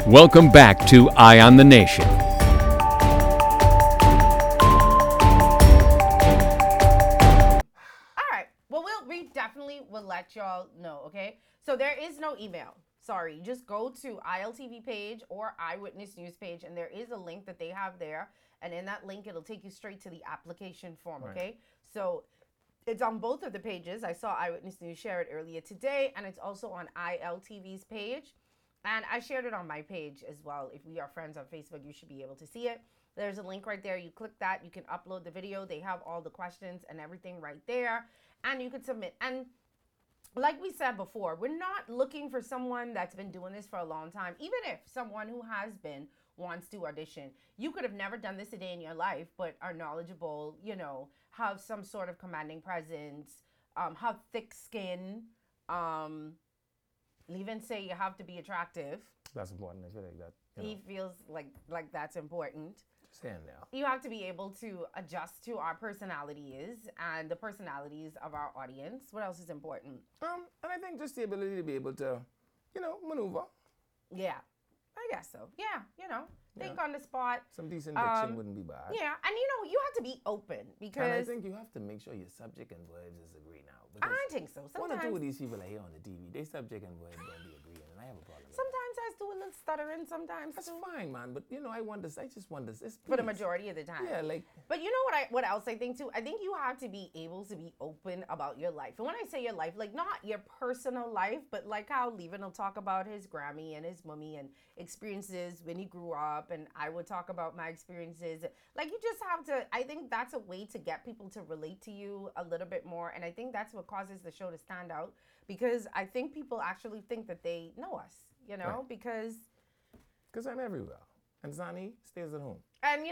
Welcome back to Eye on the Nation. All right. Well, we definitely will let y'all know, okay? So there is no email. Sorry. Just go to ILTV page or Eyewitness News page, and there is a link that they have there. And in that link, it'll take you straight to the application form, okay? Right. So it's on both of the pages. I saw Eyewitness News share it earlier today, and it's also on ILTV's page. And I shared it on my page as well. If we are friends on Facebook, you should be able to see it. There's a link right there. You click that. You can upload the video. They have all the questions and everything right there. And you can submit. And like we said before, we're not looking for someone that's been doing this for a long time. Even if someone who has been wants to audition, you could have never done this a day in your life, but are knowledgeable, you know, have some sort of commanding presence, have thick skin, even say you have to be attractive. That's important. I feel like that. He feels like that's important. Just saying now. You have to be able to adjust to our personalities and the personalities of our audience. What else is important? And I think just the ability to be able to, maneuver. Yeah, I guess so. Yeah, think on the spot. Some decent diction wouldn't be bad. Yeah, and you have to be open because. And I think you have to make sure your subject and verbs is agree now. I think so. Sometimes. One or two of these people I hear on the TV, they subject and verbs don't be agreeing, and I have a problem. Sometimes I do a little stuttering. Sometimes that's fine, man. But I just want this. For the majority of the time. Yeah, like. But you know what else I think too? I think you have to be able to be open about your life. And when I say your life, like not your personal life, but like how Levin will talk about his Grammy and his mummy and experiences when he grew up, and I would talk about my experiences. Like you just have to. I think that's a way to get people to relate to you a little bit more, and I think that's what causes the show to stand out because I think people actually think that they know us. Right. Because I'm everywhere. And Zani stays at home. And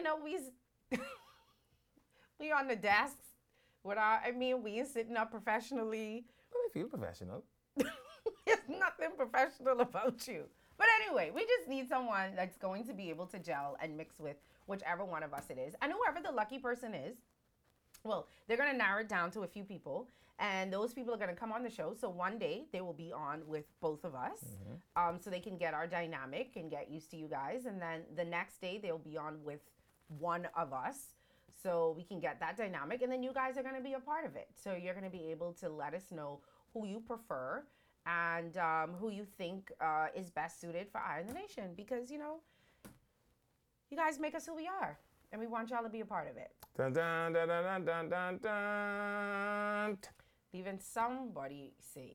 we on the desks we sitting up professionally. Well, I feel professional. There's nothing professional about you. But anyway, we just need someone that's going to be able to gel and mix with whichever one of us it is. And whoever the lucky person is, well, they're going to narrow it down to a few people. And those people are going to come on the show. So one day they will be on with both of us. Mm-hmm. So they can get our dynamic and get used to you guys. And then the next day they'll be on with one of us. So we can get that dynamic. And then you guys are going to be a part of it. So you're going to be able to let us know who you prefer and who you think is best suited for Eye on the Nation. Because, you guys make us who we are. And we want y'all to be a part of it. Dun, dun, dun, dun, dun, dun, dun. Even somebody say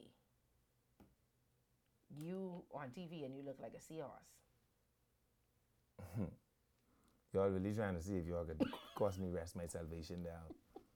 you on TV and you look like a seahorse. Y'all really trying to see if y'all could cost me rest my salvation down.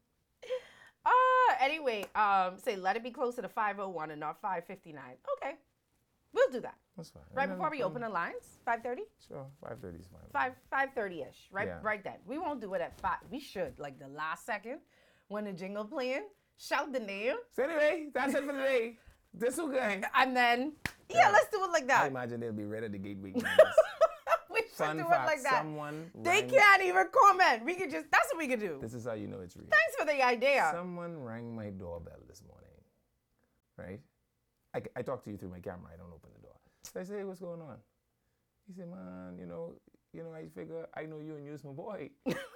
Anyway, say let it be closer to 5:01 and not 5:59. Okay, we'll do that. That's fine. Right before we open the lines, 5:30. Sure, 5:30 is fine. 5:30ish. Right, Yeah. right then. We won't do it at 5. We should like the last second when the jingle playing. Shout the name. So anyway, that's it for today. This will go. And then let's do it like that. I imagine they'll be right at the gate waiting. We should Fun do fact, it like that. someone They rang- can't even comment. We could just, that's what we could do. This is how you know it's real. Thanks for the idea. Someone rang my doorbell this morning, right? I talk to you through my camera. I don't open the door. So I say, hey, what's going on? He said, man, I figure I know you and you's my boy.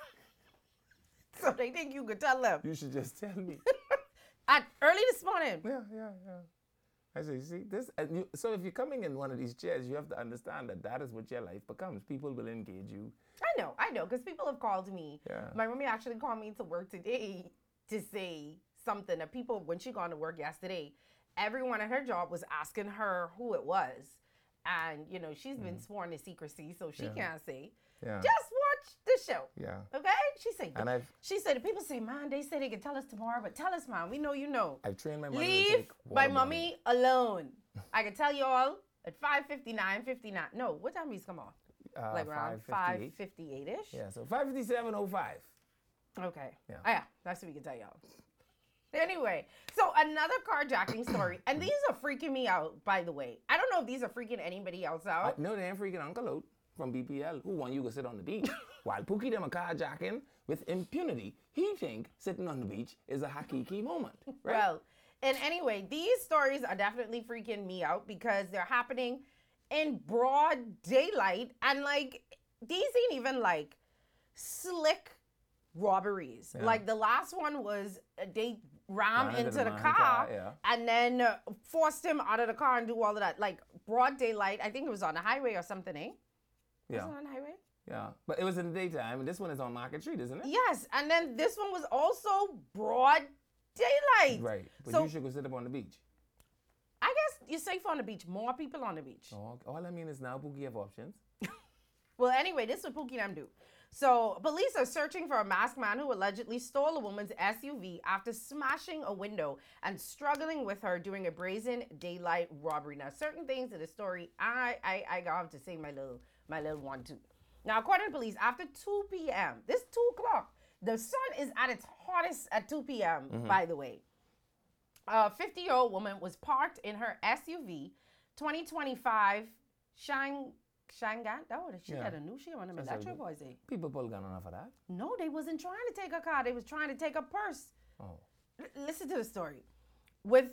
So they think you could tell them. You should just tell me. Early this morning. Yeah. I say, see, this. So if you're coming in one of these chairs, you have to understand that is what your life becomes. People will engage you. I know, because people have called me. Yeah. My mommy actually called me to work today to say something that people, when she gone to work yesterday, everyone at her job was asking her who it was. And, she's been sworn to secrecy, so she can't say. Yeah. Just watch the show. Yeah. Okay? She said, the people say, man, they say they can tell us tomorrow, but tell us, man, we know you know. I've trained my mother to Leave take my water mommy alone. I can tell you all at 5:59, 59. No, what time he's come on? Like around 5:58-ish? Yeah, so 5:57:05. Okay. Yeah. Yeah, that's what we can tell y'all. Anyway, so another carjacking story. And these are freaking me out, by the way. I don't know if these are freaking anybody else out. No, they ain't freaking Uncle Oat from BPL who want you to sit on the beach. While Pookie them a carjacking with impunity, he think sitting on the beach is a hakiki moment. Right? Well, and anyway, these stories are definitely freaking me out because they're happening in broad daylight, and like these ain't even like slick robberies. Yeah. Like the last one was they ram Ran into the man's car, yeah. and then forced him out of the car and do all of that. Like broad daylight. I think it was on the highway or something, eh? Yeah. Was it on the highway? Yeah. But it was in the daytime, and this one is on Market Street, isn't it? Yes, and then this one was also broad daylight. Right. But So- you should go sit up on the beach. I guess you're safe on the beach. More people on the beach. Oh, all I mean is now Pookie have options. Well, anyway, this is what Pookie them do. So, police are searching for a masked man who allegedly stole a woman's SUV after smashing a window and struggling with her during a brazen daylight robbery. Now, certain things in the story, I have to say my little one too. Now, according to police, after 2 p.m., this 2 o'clock, the sun is at its hottest at 2 p.m., by the way. A 50-year-old woman was parked in her SUV, 2025 Shangan. Oh, she Yeah. got a new shit on them That's electric so boys. Eh? People pull gun on for that. No, they wasn't trying to take a car. They was trying to take a purse. Oh. Listen to the story. With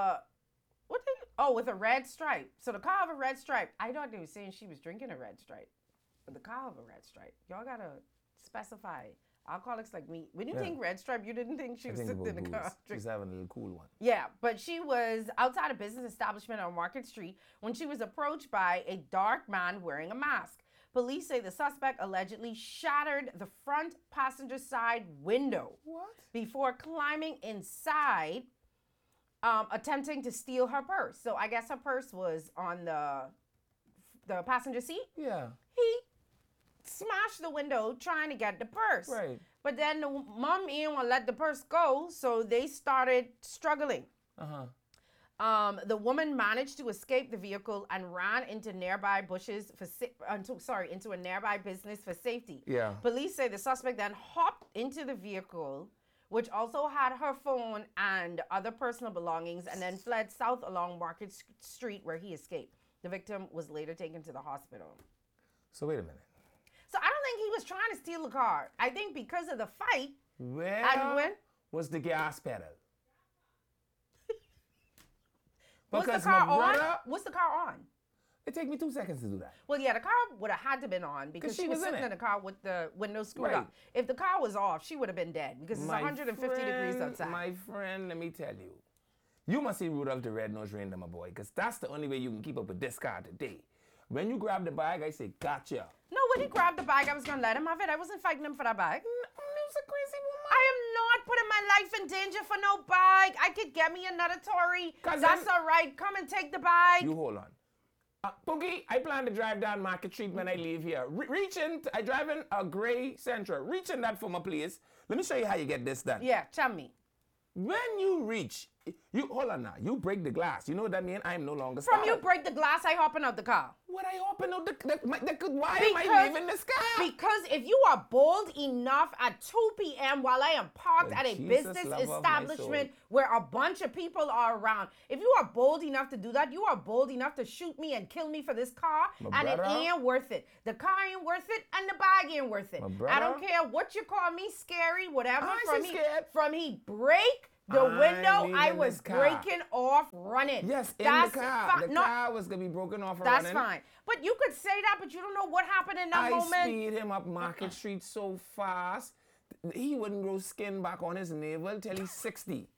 with a red stripe. So the car of a red stripe. I thought they were saying she was drinking a red stripe. But the car of a red stripe. Y'all gotta specify. Alcoholics like me. When you Yeah. think red stripe, you didn't think she I was think sitting in the about car. booze. She's having a little cool one. Yeah, but she was outside a business establishment on Market Street when she was approached by a dark man wearing a mask. Police say the suspect allegedly shattered the front passenger side window What? before climbing inside, attempting to steal her purse. So I guess her purse was on the passenger seat. Yeah. He smashed the window trying to get the purse. Right. But then the mom didn't want to let the purse go, so they started struggling. The woman managed to escape the vehicle and ran into nearby bushes into a nearby business for safety. Yeah. Police say the suspect then hopped into the vehicle, which also had her phone and other personal belongings, and then fled south along Market Street where he escaped. The victim was later taken to the hospital. So wait a minute. So I don't think he was trying to steal the car. I think because of the fight, Where And when- was the gas pedal? was the Because car my on? brother- Was the car on? It take me 2 seconds to do that. Well, yeah, the car would have had to been on because 'Cause she she was was in sitting in it. the car with the windows screwed Right. up. If the car was off, she would have been dead because it's 150 degrees outside. My friend, let me tell you. You must see Rudolph the Red-Nosed Reindeer, my boy, because that's the only way you can keep up with this car today. When you grab the bag, I say, gotcha. No, when he grabbed the bag, I was going to let him have it. I wasn't fighting him for that bag. You's a crazy woman. I am not putting my life in danger for no bag. I could get me another Tory. Cousin. That's all right. Come and take the bag. You hold on. Pookie, I plan to drive down Market Street when I leave here. I drive in a gray Sentra. Reach in that for my place. Let me show you how you get this done. Yeah, tell me. When you reach, hold on now. You break the glass. You know what that means? I am no longer From you started. break the glass, I hopping out the car. What I open up why am I Because- leaving this car? Because if you are bold enough at 2 p.m. while I am parked The at a Jesus business lover of my establishment soul. where a bunch of people are around, if you are bold enough to do that, you are bold enough to shoot me and kill me for this car, My and brother. it ain't worth it. The car ain't worth it, and the bag ain't worth it. My I don't brother. care what you call me, scary, whatever. I From ain't scared. from he break the I'm window, I leaving was this car. breaking off running. Yes, in That's the car. fi- The no, car was going to be broken off and that's running. fine. But you could say that, but you don't know what happened in that I moment. speed him up Market Street so fast, he wouldn't grow skin back on his navel till he's 60.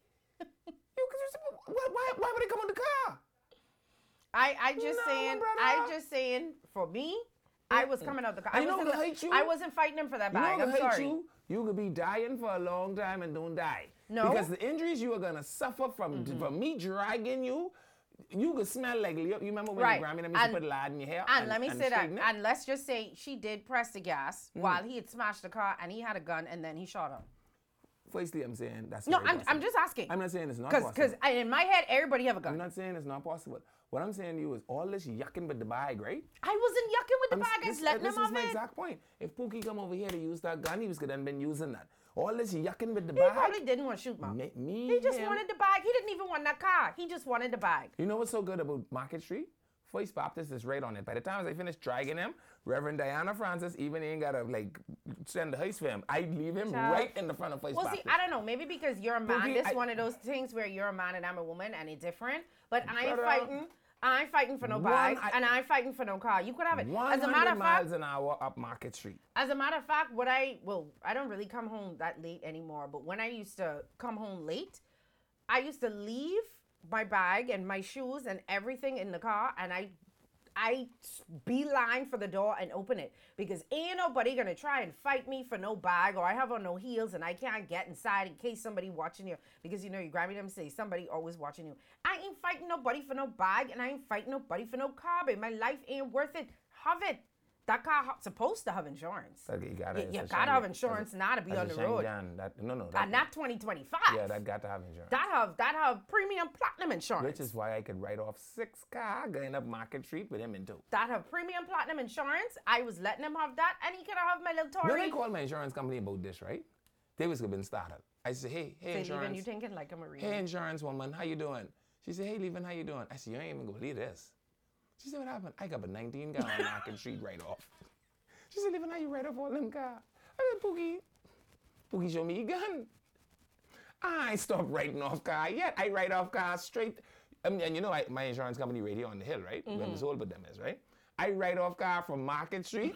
Why would he come on the car? I just No, saying, brother. I just saying, for me, I was coming out the car. And you know what hate you? I wasn't fighting him for that You know bag. what I'm hate sorry. you could be dying for a long time and don't die. No. Because the injuries you are going to suffer from me dragging you, you could smell like, you remember when Right. your Grammy used to And- put lard in your hair? And let me say that. straighten it? And let's just say she did press the gas while he had smashed the car and he had a gun and then he shot her. Firstly, I'm saying that's No, very I'm possible. just asking. I'm not saying it's not Because possible. in my head, everybody have a I'm gun. not saying it's not possible. What I'm saying to you is all this yucking with the bag, right? I wasn't yucking with the bag. I This was letting this him is have my it. exact point. If Pookie come over here to use that gun, he was gonna been using that. All this yucking with the He bag. probably didn't want to shoot Mom. Me, He just him. wanted the bag. He didn't even want that car. He just wanted the bag. You know what's so good about Market Street? First Baptist is right on it. By the time I finish dragging him, Reverend Diana Francis even ain't gotta send the house for him. I leave him Child. right in the front of First Well, see, Baptist. I don't know. Maybe because you're a man, Pookie, it's I- one of those things where you're a man and I'm a woman, and it's different. But I ain't Brother. fighting. I ain't fighting for no bag, and I ain't fighting for no car. You could have it. As a 100 matter of fact, miles an hour up Market Street. As a matter of fact, I don't really come home that late anymore, but when I used to come home late, I used to leave my bag and my shoes and everything in the car, and I beeline for the door and open it, because ain't nobody gonna try and fight me for no bag, or I have on no heels and I can't get inside in case somebody watching you, because you Grammy them say somebody always watching you. I ain't fighting nobody for no bag, and I ain't fighting nobody for no car, babe. My life ain't worth it. Have it. That car supposed to have insurance. You gotta have insurance now to be on the road. Not 2025. Yeah, that got to have insurance. That have premium platinum insurance. Which is why I could write off 6 cars going up Market Street with him in 2. That have premium platinum insurance. I was letting him have that, and he could have my little Tory. When I called my insurance company about this, right? They was been started. I said, hey, insurance. Leavin, you thinking like a Marine. Hey, insurance woman, how you doing? She said, hey, Leavin, how you doing? I said, you ain't even gonna believe this. She said, what happened? I got a 19-gallon Market Street write-off. She said, Leavin, how you write off all them cars? I said, Pookie, show me your gun. I ain't stopped writing off cars yet. I write off cars straight. And my insurance company right here on the hill, right? Where Miss Old them is, right? I write off cars from Market Street.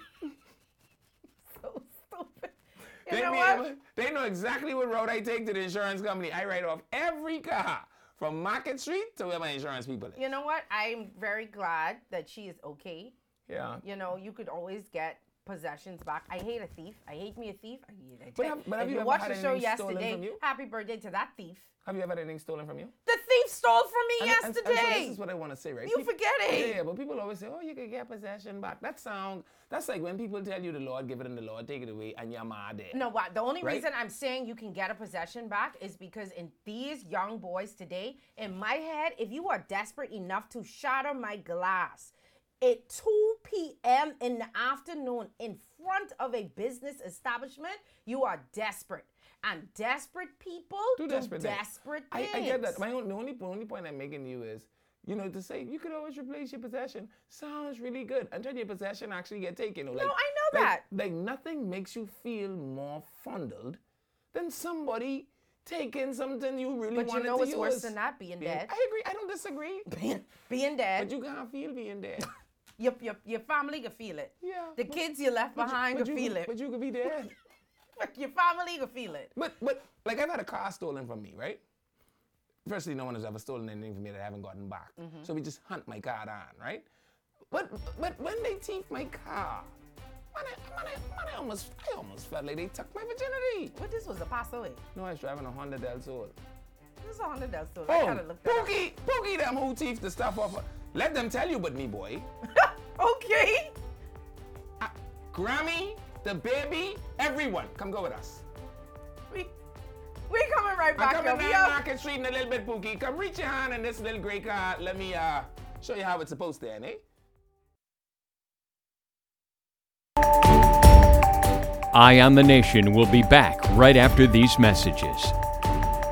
So stupid. They know exactly what road I take to the insurance company. I write off every car from Market Street to where my insurance people is. You know what? I'm very glad that she is okay. Yeah. You could always get possessions back. I hate a thief. I hate me a thief. But have you ever watched had the show anything stolen yesterday, from you? happy birthday to that thief. Have you ever had anything stolen from you? The thief stole from me And so yesterday. this is what I want to say, right? You forgetting. Yeah, but people always say, oh, you can get possession back. That's like when people tell you the Lord give it and the Lord take it away and you're mad at it. No, what? The only Right? reason I'm saying you can get a possession back is because in these young boys today, in my head, if you are desperate enough to shatter my glass at 2 p.m. in the afternoon in front of a business establishment, you are desperate. And desperate people do desperate things. I get that. The only point I'm making to you is, to say you could always replace your possession sounds really good until your possession actually get taken. I know that. Like nothing makes you feel more fondled than somebody taking something you really wanted to use. But what's worse than that? Being dead. I agree. I don't disagree. Being dead. But you can't feel being dead. Your family can feel it. Yeah. The kids you left behind can feel it. But you could be dead. Your family can feel it. But like I've had a car stolen from me, right? Firstly, no one has ever stolen anything from me that I haven't gotten back. So we just hunt my car down, right? But when they thief my car, I almost felt like they took my virginity. What, this was a Paso? No, I was driving a Honda Del Sol. This is a Honda Del Sol. I gotta look that up. Pookie, them who thief the stuff off. Let them tell you but me, boy. Okay. Grammy, the baby, everyone, come go with us. We're coming right back. I'm coming down Market Street in a little bit, Pookie. Come reach your hand in this little gray car. Let me show you how it's supposed to end, eh? Eye on the Nation will be back right after these messages.